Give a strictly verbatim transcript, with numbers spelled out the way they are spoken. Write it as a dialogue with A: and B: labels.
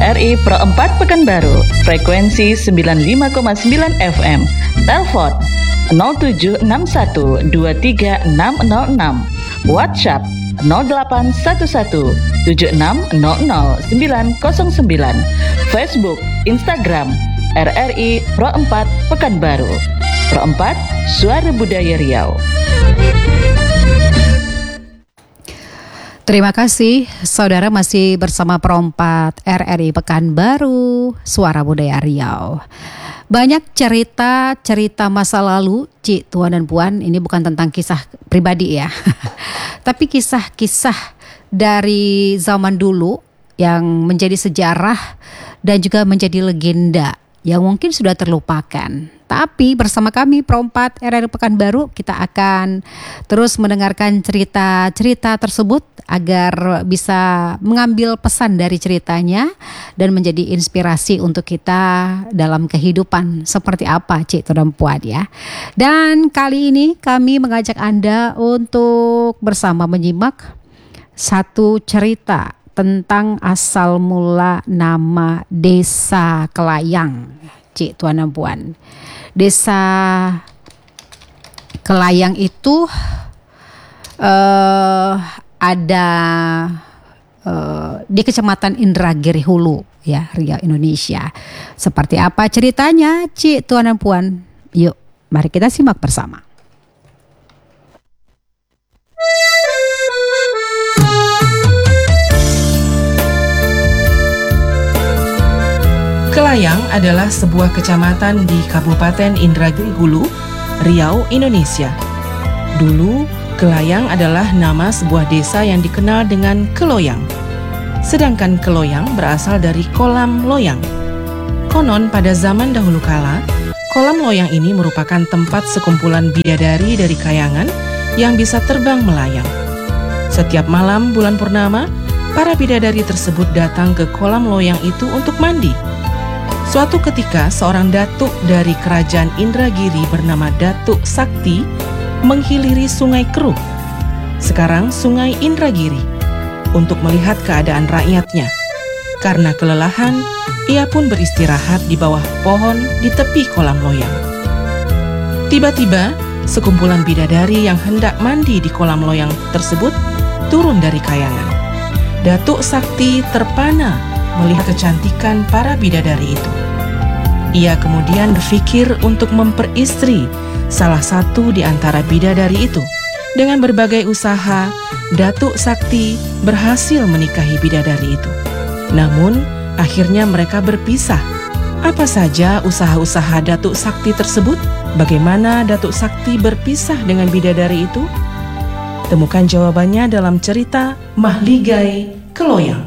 A: R I Pro empat Pekanbaru, frekuensi sembilan puluh lima koma sembilan F M. Telepon nol tujuh enam satu dua tiga enam nol enam. WhatsApp nol delapan satu satu tujuh enam nol nol sembilan nol sembilan. Facebook, Instagram R R I Pro empat Pekanbaru. Pro empat, Suara Budaya Riau.
B: Terima kasih, saudara masih bersama Pro empat R R I Pekanbaru, Suara Budaya Riau. Banyak cerita-cerita masa lalu, Cik, Tuan dan Puan, ini bukan tentang kisah pribadi ya. Tapi kisah-kisah dari zaman dulu yang menjadi sejarah dan juga menjadi legenda yang mungkin sudah terlupakan. Tapi bersama kami Pro empat R R I Pekanbaru, kita akan terus mendengarkan cerita-cerita tersebut agar bisa mengambil pesan dari ceritanya dan menjadi inspirasi untuk kita dalam kehidupan seperti apa, Cik dan Puan ya. Dan kali ini kami mengajak Anda untuk bersama menyimak satu cerita tentang asal mula nama Desa Kelayang, Cik, Tuan dan Puan. Desa Kelayang itu uh, ada uh, di Kecamatan Indragiri Hulu, ya, Riau, Indonesia. Seperti apa ceritanya, Cik, Tuan dan Puan? Yuk, mari kita simak bersama.
C: Kelayang adalah sebuah kecamatan di Kabupaten Indragiri Hulu, Riau, Indonesia. Dulu, Kelayang adalah nama sebuah desa yang dikenal dengan Keloyang. Sedangkan Keloyang berasal dari kolam loyang. Konon pada zaman dahulu kala, kolam loyang ini merupakan tempat sekumpulan bidadari dari kayangan yang bisa terbang melayang. Setiap malam bulan purnama, para bidadari tersebut datang ke kolam loyang itu untuk mandi. Suatu ketika, seorang datuk dari kerajaan Indragiri bernama Datuk Sakti menghiliri Sungai Keruh, sekarang Sungai Indragiri, untuk melihat keadaan rakyatnya. Karena kelelahan, ia pun beristirahat di bawah pohon di tepi kolam loyang. Tiba-tiba, sekumpulan bidadari yang hendak mandi di kolam loyang tersebut turun dari kayangan. Datuk Sakti terpana melihat kecantikan para bidadari itu. Ia kemudian berpikir untuk memperistri salah satu di antara bidadari itu. Dengan berbagai usaha, Datuk Sakti berhasil menikahi bidadari itu. Namun, akhirnya mereka berpisah. Apa saja usaha-usaha Datuk Sakti tersebut? Bagaimana Datuk Sakti berpisah dengan bidadari itu? Temukan jawabannya dalam cerita Mahligai Keloyang.